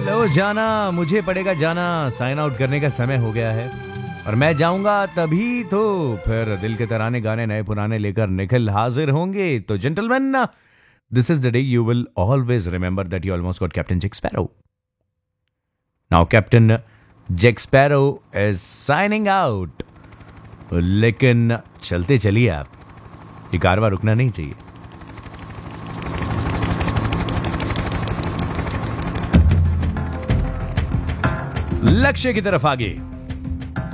लो जाना, मुझे पड़ेगा जाना, साइन आउट करने का समय हो गया है और मैं जाऊंगा तभी तो फिर दिल के तराने गाने नए पुराने लेकर निखिल हाजिर होंगे. तो gentleman, this is the day you will always remember that you almost got captain Jack sparrow. Now captain Jack sparrow is signing out. लेकिन चलते चलिए आप, ये कारवा रुकना नहीं चाहिए. लक्ष्य की तरफ आगे